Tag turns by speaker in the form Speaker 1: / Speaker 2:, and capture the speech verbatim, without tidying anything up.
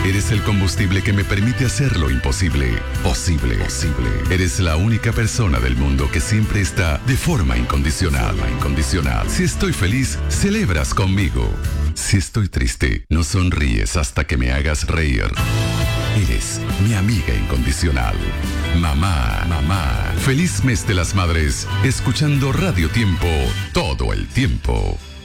Speaker 1: Eres el combustible que me permite hacer lo imposible posible. Posible. Eres la única persona del mundo que siempre está de forma incondicional. Incondicional. Si estoy feliz, celebras conmigo. Si estoy triste, no sonríes hasta que me hagas reír. Eres mi amiga incondicional. Mamá, mamá. Feliz mes de las madres, escuchando Radio Tiempo todo el tiempo.